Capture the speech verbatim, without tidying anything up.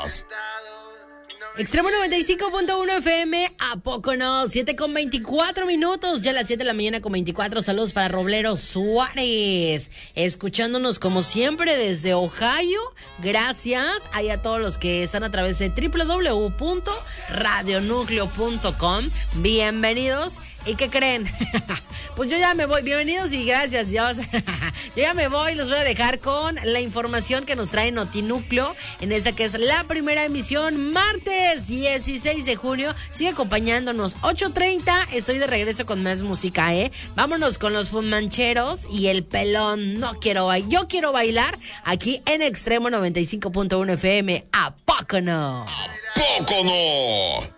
más. Extremo noventa y cinco punto uno F M, ¿a poco no? siete con veinticuatro minutos, ya a las siete de la mañana con veinticuatro. Saludos para Roblero Suárez, escuchándonos como siempre desde Ohio. Gracias ahí a todos los que están a través de doble u doble u doble u punto radio núcleo punto com. Bienvenidos. ¿Y qué creen? Pues yo ya me voy. Bienvenidos y gracias, Dios. Yo ya me voy. Los voy a dejar con la información que nos trae Notinúcleo en esta que es la primera emisión, martes dieciséis de junio. Sigue acompañándonos. ocho treinta. Estoy de regreso con más música, ¿eh? Vámonos con los Funmancheros y el Pelón. No quiero bailar. Yo quiero bailar aquí en Extremo noventa y cinco punto uno F M. ¿A poco no? ¿A poco no?